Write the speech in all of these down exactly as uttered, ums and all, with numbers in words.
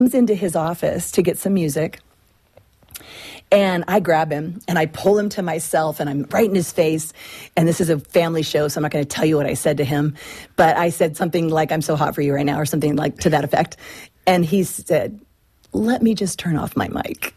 comes into his office to get some music. And I grab him and I pull him to myself and I'm right in his face. And this is a family show, so I'm not going to tell you what I said to him. But I said something like, I'm so hot for you right now, or something like to that effect. And he said, let me just turn off my mic.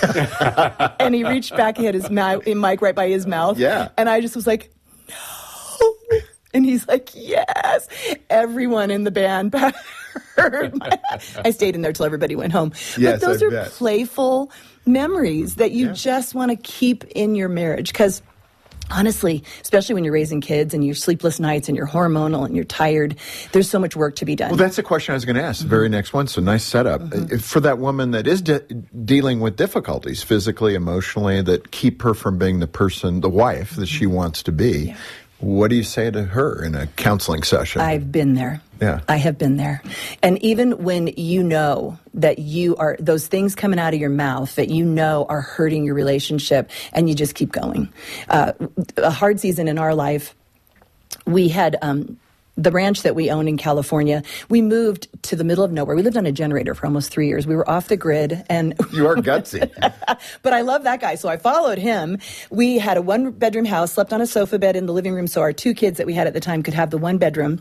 And he reached back, he had his ma- mic right by his mouth. Yeah. And I just was like, no. And he's like, yes. Everyone in the band heard my, I stayed in there till everybody went home. Yes, but those I are bet. playful memories that you Yeah. just want to keep in your marriage. Because honestly, especially when you're raising kids and you're sleepless nights and you're hormonal and you're tired, there's so much work to be done. Well, that's the question I was going to ask. The very next one. So nice setup. Mm-hmm. For that woman that is de- dealing with difficulties physically, emotionally, that keep her from being the person, the wife that she wants to be, Yeah. what do you say to her in a counseling session? I've been there. Yeah. I have been there. And even when you know that you are, those things coming out of your mouth that you know are hurting your relationship, and you just keep going. Uh, a hard season in our life, we had um, the ranch that we owned in California. We moved to the middle of nowhere. We lived on a generator for almost three years. We were off the grid. And You are gutsy. but I love that guy, so I followed him. We had a one-bedroom house, slept on a sofa bed in the living room, so our two kids that we had at the time could have the one bedroom.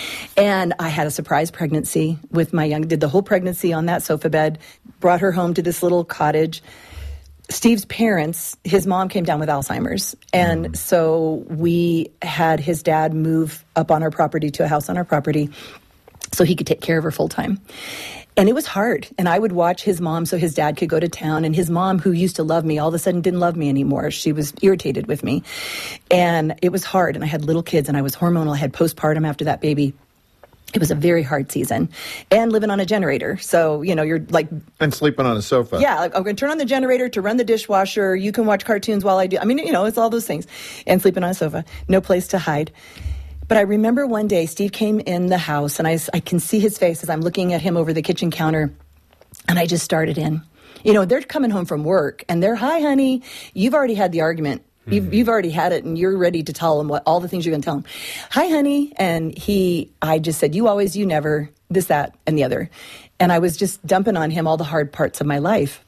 And I had a surprise pregnancy with my young, did the whole pregnancy on that sofa bed, brought her home to this little cottage. Steve's parents, his mom came down with Alzheimer's. And mm. so we had his dad move up on our property to a house on our property so he could take care of her full time. And it was hard. And I would watch his mom so his dad could go to town. And his mom, who used to love me, all of a sudden didn't love me anymore. She was irritated with me. And it was hard. And I had little kids and I was hormonal. I had postpartum after that baby. It was a very hard season. And living on a generator. So, you know, you're like... And sleeping on a sofa. Yeah, like, I'm going to turn on the generator to run the dishwasher. You can watch cartoons while I do. I mean, you know, it's all those things. And sleeping on a sofa. No place to hide. But I remember one day Steve came in the house, and I, I can see his face as I'm looking at him over the kitchen counter, and I just started in. You know, they're coming home from work, and they're, hi, honey, you've already had the argument. You've, mm-hmm. you've already had it, and you're ready to tell them what all the things you're going to tell them. Hi, honey. And he, I just said, you always, you never, this, that, and the other. And I was just dumping on him all the hard parts of my life.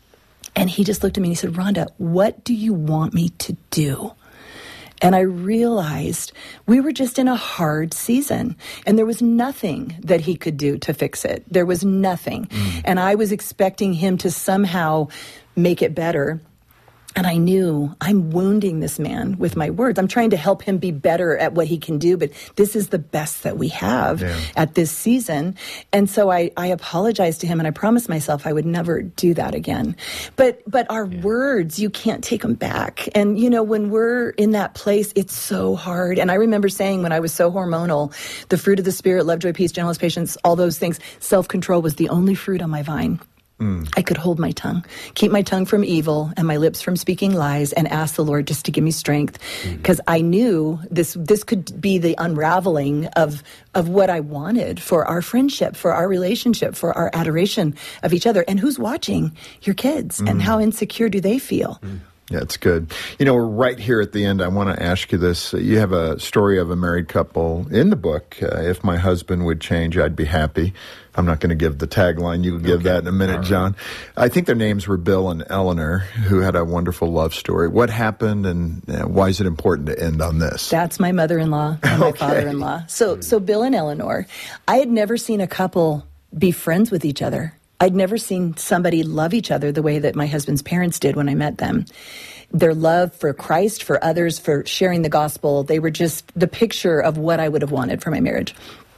And he just looked at me and he said, Rhonda, what do you want me to do? And I realized we were just in a hard season, and there was nothing that he could do to fix it. There was nothing. Mm. And I was expecting him to somehow make it better. And I knew I'm wounding this man with my words. I'm trying to help him be better at what he can do, but this is the best that we have yeah. at this season. And so I, I apologized to him, and I promised myself I would never do that again. But but our yeah. words, you can't take them back. And, you know, when we're in that place, it's so hard. And I remember saying when I was so hormonal, the fruit of the Spirit, love, joy, peace, gentleness, patience, all those things, self-control was the only fruit on my vine. Mm. I could hold my tongue, keep my tongue from evil and my lips from speaking lies, and ask the Lord just to give me strength, because mm. I knew this this could be the unraveling of of what I wanted for our friendship, for our relationship, for our adoration of each other. And who's watching? Your kids. Mm. And how insecure do they feel? Mm. Yeah, it's good. You know, right here at the end, I want to ask you this. You have a story of a married couple in the book. Uh, if my husband would change, I'd be happy. I'm not going to give the tagline. You can give okay. that in a minute, right. John. I think their names were Bill and Eleanor, who had a wonderful love story. What happened, and uh, why is it important to end on this? That's my mother-in-law and my okay. father-in-law. So, so Bill and Eleanor, I had never seen a couple be friends with each other. I'd never seen somebody love each other the way that my husband's parents did when I met them. Their love for Christ, for others, for sharing the gospel, they were just the picture of what I would have wanted for my marriage.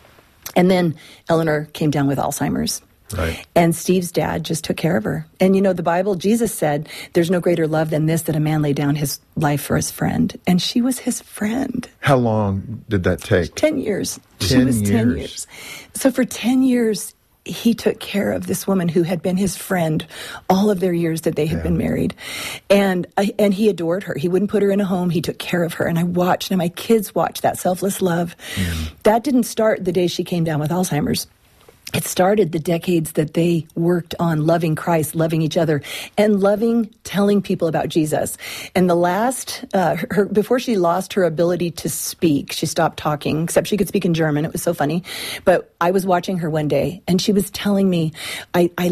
And then Eleanor came down with Alzheimer's. Right. And Steve's dad just took care of her. And you know, the Bible, Jesus said, there's no greater love than this, that a man lay down his life for his friend. And she was his friend. How long did that take? Ten years. Ten she was years. ten years. So for ten years, he took care of this woman who had been his friend all of their years that they had yeah. been married. And I, and he adored her. He wouldn't put her in a home. He took care of her. And I watched, and my kids watched that selfless love. Mm. That didn't start the day she came down with Alzheimer's. it started the decades that they worked on loving Christ, loving each other, and loving telling people about Jesus. And the last, uh, her, before she lost her ability to speak, she stopped talking, except she could speak in German. It was so funny. But I was watching her one day, and she was telling me, I, I